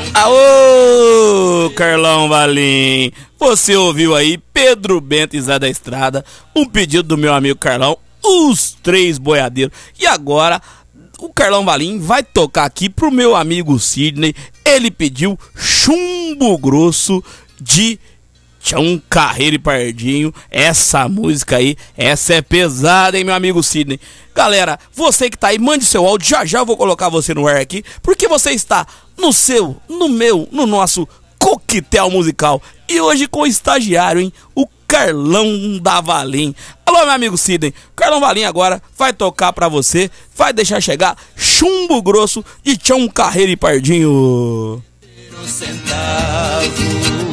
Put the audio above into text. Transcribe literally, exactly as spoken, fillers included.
Aô, Carlão Valim, você ouviu aí Pedro Bento e Zé da Estrada, um pedido do meu amigo Carlão, os três boiadeiros. E agora o Carlão Valim vai tocar aqui pro meu amigo Sidney. Ele pediu Chumbo Grosso de Tião Carreiro e Pardinho. Essa música aí, essa é pesada, hein, meu amigo Sidney. Galera, você que tá aí, mande seu áudio, já já eu vou colocar você no ar aqui, porque você está no seu, no meu, no nosso coquetel musical. E hoje com o estagiário, hein, o Carlão da Valim. Alô, meu amigo Sidney, Carlão Valim agora vai tocar pra você, vai deixar chegar Chumbo Grosso de Tião Carreiro e Pardinho. Centavo.